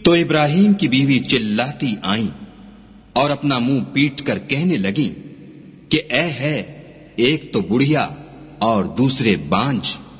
तो इब्राहिम की बीवी चिल्लाती आईं और अपना मुंह पीट कर कहने लगी कि ऐ है, एक तो बुढ़िया और दूसरे बांझ।